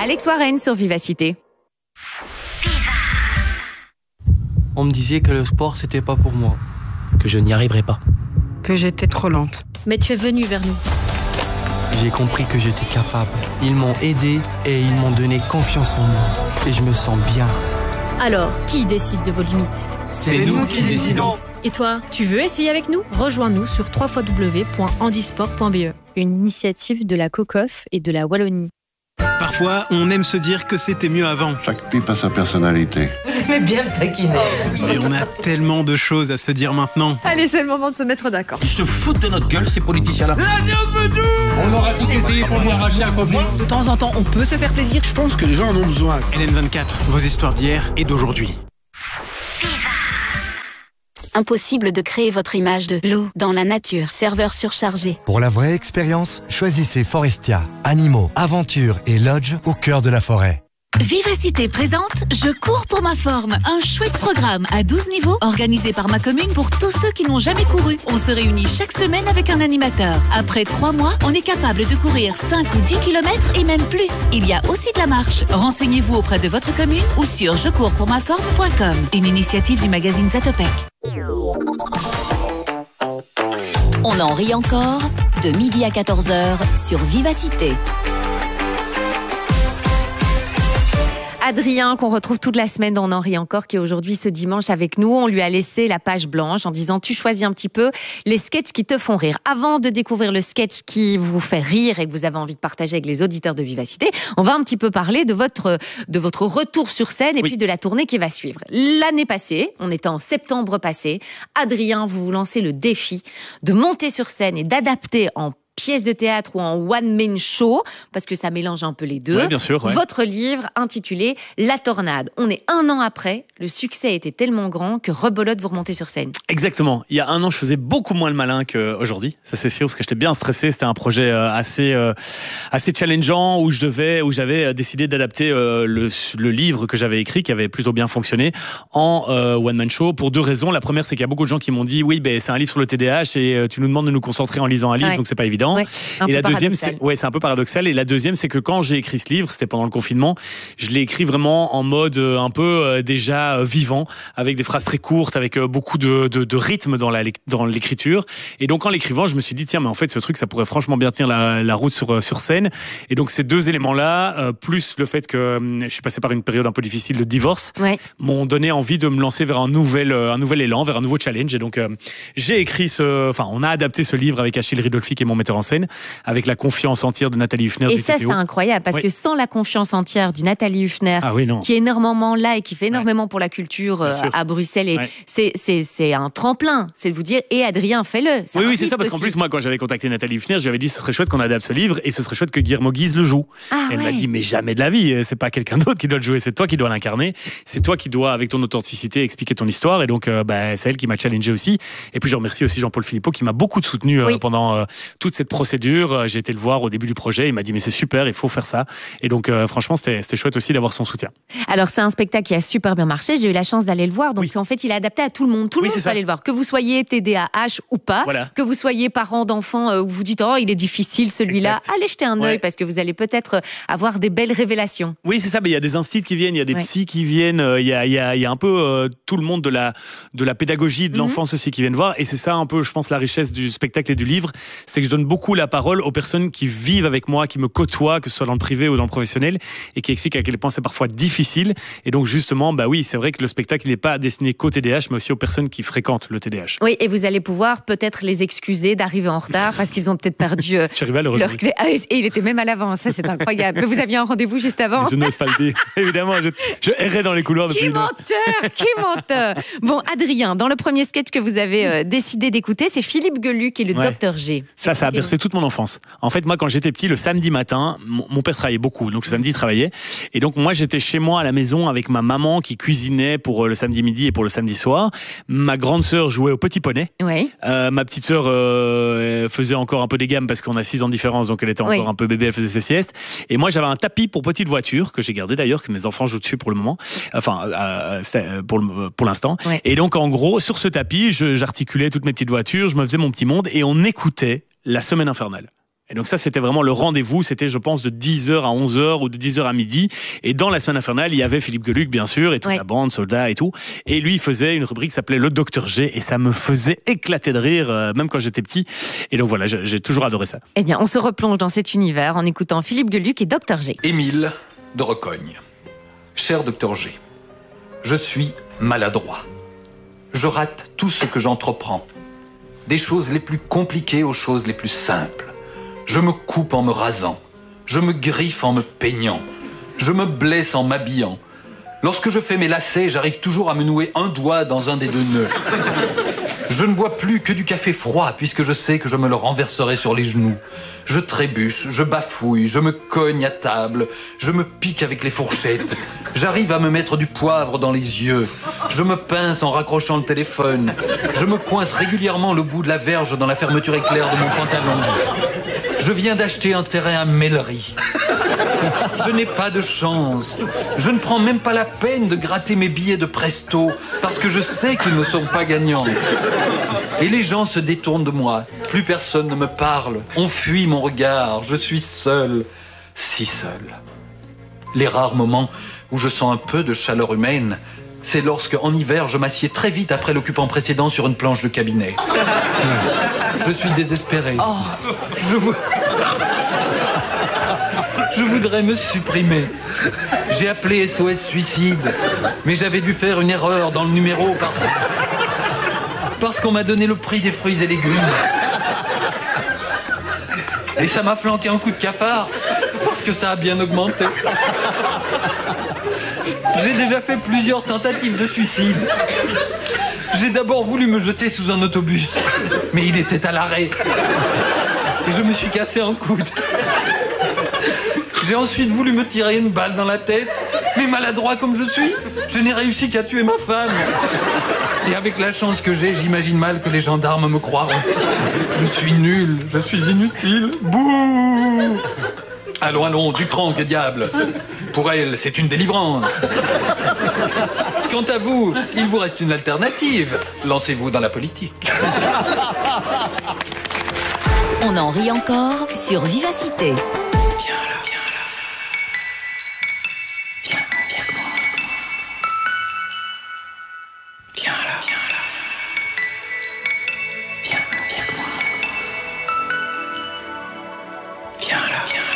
Alex Warren sur Vivacité. On me disait que le sport, c'était pas pour moi. Que je n'y arriverais pas. Que j'étais trop lente. Mais tu es venu vers nous. J'ai compris que j'étais capable. Ils m'ont aidé et ils m'ont donné confiance en moi. Et je me sens bien. Alors, qui décide de vos limites ? C'est nous qui décidons. Et toi, tu veux essayer avec nous ? Rejoins-nous sur www.handisport.be. Une initiative de la COCOF et de la Wallonie. Parfois, on aime se dire que c'était mieux avant. Chaque pipe a sa personnalité. Vous aimez bien le taquiner. Et on a tellement de choses à se dire maintenant. Allez, c'est le moment de se mettre d'accord. Ils se foutent de notre gueule, ces politiciens-là. On aura tout essayé pour lui arracher un copain. De temps en temps, on peut se faire plaisir. Je pense que les gens en ont besoin. LN24, vos histoires d'hier et d'aujourd'hui. Impossible de créer votre image de l'eau dans la nature. Serveur surchargé. Pour la vraie expérience, choisissez Forestia. Animaux, aventures et lodge au cœur de la forêt. Vivacité présente Je cours pour ma forme, un chouette programme à 12 niveaux organisé par ma commune pour tous ceux qui n'ont jamais couru. On se réunit chaque semaine avec un animateur. Après 3 mois, on est capable de courir 5 ou 10 km et même plus. Il y a aussi de la marche. Renseignez-vous auprès de votre commune ou sur jecourpourmaforme.com. Une initiative du magazine Zatopek. On en rit encore de midi à 14h sur Vivacité. Adrien, qu'on retrouve toute la semaine dans On en rit encore, qui est aujourd'hui ce dimanche avec nous. On lui a laissé la page blanche en disant tu choisis un petit peu les sketchs qui te font rire. Avant de découvrir le sketch qui vous fait rire et que vous avez envie de partager avec les auditeurs de Vivacité, on va un petit peu parler de votre retour sur scène et puis de la tournée qui va suivre. L'année passée, on était en septembre passé, Adrien, vous vous lancez le défi de monter sur scène et d'adapter en pièce de théâtre ou en one-man show, parce que ça mélange un peu les deux. Ouais, bien sûr, ouais. Votre livre intitulé La Tornade. On est 1 an après, le succès était tellement grand que rebelote vous remontez sur scène. Exactement. Il y a 1 an, je faisais beaucoup moins le malin qu'aujourd'hui. Ça, c'est sûr, parce que j'étais bien stressé. C'était un projet assez challengeant où j'avais décidé d'adapter le livre que j'avais écrit, qui avait plutôt bien fonctionné, en one-man show pour 2 raisons. La première, c'est qu'il y a beaucoup de gens qui m'ont dit oui, c'est un livre sur le TDAH et tu nous demandes de nous concentrer en lisant un livre, donc c'est pas évident. Ouais, et la deuxième, c'est un peu paradoxal. Et la deuxième, c'est que quand j'ai écrit ce livre, c'était pendant le confinement, je l'ai écrit vraiment en mode un peu déjà vivant, avec des phrases très courtes, avec beaucoup de rythme dans l'écriture. Et donc en l'écrivant, je me suis dit tiens, mais en fait ce truc, ça pourrait franchement bien tenir la route sur scène. Et donc ces 2 éléments-là, plus le fait que je suis passé par une période un peu difficile de divorce, m'ont donné envie de me lancer vers un nouvel élan, vers un nouveau challenge. Et donc j'ai écrit on a adapté ce livre avec Achille Ridolfi, qui est mon metteur en scène, avec la confiance entière de Nathalie Huffner. Et ça, c'est incroyable, parce que sans la confiance entière du Nathalie Huffner, qui est énormément là et qui fait énormément pour la culture à Bruxelles, et c'est un tremplin, c'est de vous dire, et Adrien, fais-le. Oui, c'est ça, parce qu'en plus, moi, quand j'avais contacté Nathalie Huffner, je lui avais dit, ce serait chouette qu'on adapte ce livre, et ce serait chouette que Guillermo Guise le joue. Elle m'a dit, mais jamais de la vie, c'est pas quelqu'un d'autre qui doit le jouer, c'est toi qui dois l'incarner, c'est toi qui dois, avec ton authenticité, expliquer ton histoire, et donc, c'est elle qui m'a challengé aussi. Et puis, je remercie aussi Jean-Paul Philippot, qui m'a beaucoup soutenu pendant toute cette procédure. J'ai été le voir au début du projet, il m'a dit mais c'est super, il faut faire ça. Et donc franchement c'était chouette aussi d'avoir son soutien. Alors c'est un spectacle qui a super bien marché, j'ai eu la chance d'aller le voir, donc en fait il est adapté à tout le monde, tout le monde peut aller le voir, que vous soyez TDAH ou pas, que vous soyez parent d'enfants où vous dites oh il est difficile celui-là, allez jeter un œil parce que vous allez peut-être avoir des belles révélations. Oui c'est ça, mais il y a des instituts qui viennent, il y a des psys qui viennent, il y a un peu tout le monde de la pédagogie de l'enfance aussi qui viennent voir, et c'est ça un peu je pense la richesse du spectacle et du livre, c'est que je donne beaucoup la parole aux personnes qui vivent avec moi, qui me côtoient, que ce soit dans le privé ou dans le professionnel, et qui expliquent à quel point c'est parfois difficile. Et donc justement, c'est vrai que le spectacle, il n'est pas destiné qu'au TDAH, mais aussi aux personnes qui fréquentent le TDAH. Oui, et vous allez pouvoir peut-être les excuser d'arriver en retard parce qu'ils ont peut-être perdu leur clé. Ah, et il était même à l'avant, ça c'est incroyable. Mais vous aviez un rendez-vous juste avant. Je n'ose pas le dire, évidemment. Je errais dans les couloirs depuis une heure. Qui menteur. Bon, Adrien, dans le premier sketch que vous avez décidé d'écouter, c'est Philippe Gelu qui est le Dr G. Ça a bercé toute mon enfance. En fait, moi, quand j'étais petit, le samedi matin, mon père travaillait beaucoup, donc le samedi, il travaillait. Et donc, moi, j'étais chez moi à la maison avec ma maman qui cuisinait pour le samedi midi et pour le samedi soir. Ma grande sœur jouait au petit poney. Ma petite sœur faisait encore un peu des gammes parce qu'on a 6 ans de différence, donc elle était encore un peu bébé, elle faisait ses siestes. Et moi, j'avais un tapis pour petite voiture que j'ai gardé d'ailleurs, que mes enfants jouent dessus pour le moment. Enfin, pour l'instant. Et donc, en gros, sur ce tapis, j'articulais toutes mes petites voitures, je me faisais mon petit monde et on écoutait La Semaine Infernale. Et donc ça, c'était vraiment le rendez-vous. C'était, je pense, de 10h à 11h ou de 10h à midi. Et dans la semaine infernale, il y avait Philippe Geluck, bien sûr, et toute la bande, soldats et tout. Et lui, il faisait une rubrique qui s'appelait Le Docteur G. Et ça me faisait éclater de rire, même quand j'étais petit. Et donc voilà, j'ai toujours adoré ça. Eh bien, on se replonge dans cet univers en écoutant Philippe Geluck et Docteur G. Émile de Recogne. Cher Docteur G, je suis maladroit. Je rate tout ce que j'entreprends. Des choses les plus compliquées aux choses les plus simples. Je me coupe en me rasant. Je me griffe en me peignant. Je me blesse en m'habillant. Lorsque je fais mes lacets, j'arrive toujours à me nouer un doigt dans un des deux nœuds. Je ne bois plus que du café froid, puisque je sais que je me le renverserai sur les genoux. Je trébuche, je bafouille, je me cogne à table, je me pique avec les fourchettes. J'arrive à me mettre du poivre dans les yeux. Je me pince en raccrochant le téléphone. Je me coince régulièrement le bout de la verge dans la fermeture éclair de mon pantalon. Je viens d'acheter un terrain à Mellery. Je n'ai pas de chance. Je ne prends même pas la peine de gratter mes billets de Presto parce que je sais qu'ils ne sont pas gagnants. Et les gens se détournent de moi. Plus personne ne me parle. On fuit mon regard. Je suis seul. Si seul. Les rares moments où je sens un peu de chaleur humaine, c'est lorsque, en hiver, je m'assieds très vite après l'occupant précédent sur une planche de cabinet. Je suis désespéré. Je voudrais me supprimer. J'ai appelé SOS Suicide, mais j'avais dû faire une erreur dans le numéro parce qu'on m'a donné le prix des fruits et légumes. Et ça m'a flanqué un coup de cafard parce que ça a bien augmenté. J'ai déjà fait plusieurs tentatives de suicide. J'ai d'abord voulu me jeter sous un autobus, mais il était à l'arrêt. Et je me suis cassé un coude. J'ai ensuite voulu me tirer une balle dans la tête, mais maladroit comme je suis, je n'ai réussi qu'à tuer ma femme. Et avec la chance que j'ai, j'imagine mal que les gendarmes me croiront. Je suis nul, je suis inutile. Bouh! Allons, allons, du cran, que diable. Pour elle, c'est une délivrance. Quant à vous, il vous reste une alternative. Lancez-vous dans la politique. On en rit encore sur Vivacité.